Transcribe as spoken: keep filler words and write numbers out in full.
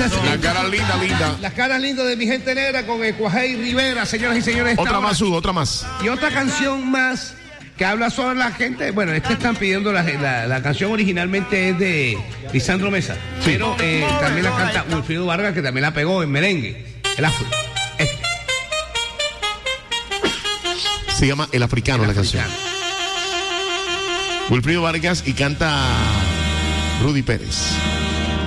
Las, La cara linda, linda. las caras lindas de mi gente negra con el Cuajé Rivera, señoras y señores. Otra estaba- más, Hugo, otra más. Y otra canción más que habla sobre la gente. Bueno, este están pidiendo la, la, la canción originalmente es de Lisandro Mesa, Sí. pero eh, también la canta Wilfrido Vargas, que también la pegó en merengue. El afro. Este, Se llama El Africano la canción. africano. Wilfrido Vargas y canta Rudy Pérez.